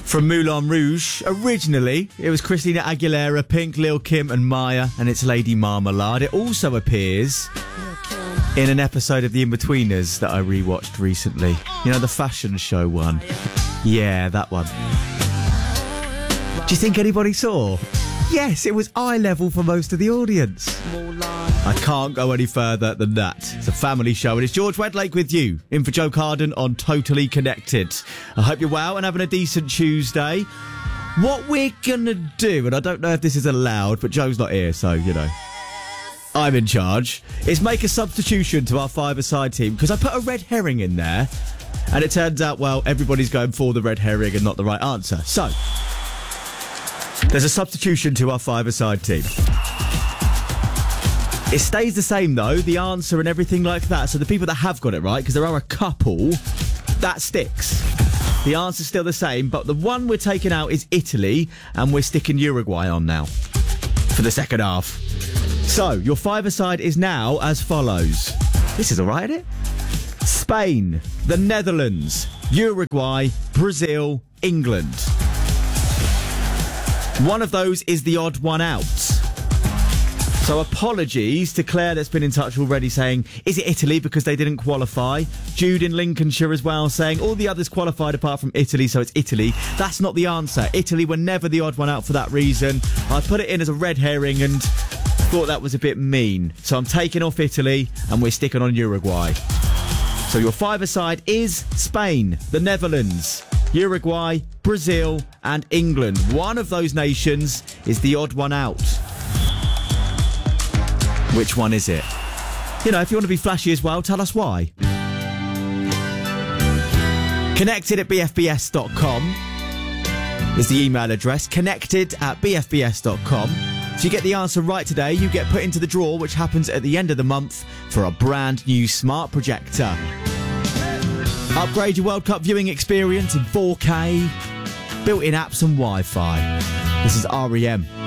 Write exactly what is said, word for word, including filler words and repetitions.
From Moulin Rouge. Originally, it was Christina Aguilera, Pink, Lil' Kim and Maya, and it's Lady Marmalade. It also appears in an episode of The In-Betweeners that I rewatched recently. You know, the fashion show one? Yeah, that one. Do you think anybody saw? Yes, it was eye level for most of the audience. I can't go any further than that. It's a family show, and it's George Wedlake with you, in for Joe Carden on Totally Connected. I hope you're well and having a decent Tuesday. What we're going to do, and I don't know if this is allowed, but Joe's not here, so, you know, I'm in charge, is make a substitution to our five-a-side team, because I put a red herring in there, and it turns out, well, everybody's going for the red herring and not the right answer. So, there's a substitution to our five-a-side team. It stays the same, though, the answer and everything like that. So the people that have got it right, because there are a couple, that sticks. The answer's still the same, but the one we're taking out is Italy, and we're sticking Uruguay on now for the second half. So, your five-a-side is now as follows. This is all right, isn't it? Spain, the Netherlands, Uruguay, Brazil, England. One of those is the odd one out. So apologies to Claire that's been in touch already saying, is it Italy because they didn't qualify? Jude in Lincolnshire as well saying, all the others qualified apart from Italy, so it's Italy. That's not the answer. Italy were never the odd one out for that reason. I put it in as a red herring and thought that was a bit mean. So I'm taking off Italy and we're sticking on Uruguay. So your five-a-side is Spain, the Netherlands, Uruguay, Brazil and England. One of those nations is the odd one out. Which one is it? You know, if you want to be flashy as well, tell us why. Connected at b f b s dot com is the email address. Connected at b f b s dot com. If you get the answer right today, you get put into the draw, which happens at the end of the month, for a brand new smart projector. Upgrade your World Cup viewing experience in four K, built-in apps and Wi-Fi. This is R E M.